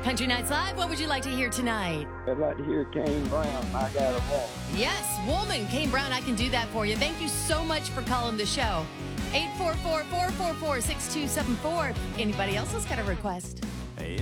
Country Nights Live, what would you like to hear tonight? I'd like to hear Kane Brown, I Got a Woman. Yes, Woman, Kane Brown, I can do that for you. Thank you so much for calling the show. 844-444-6274. Anybody else has got a request? Hey,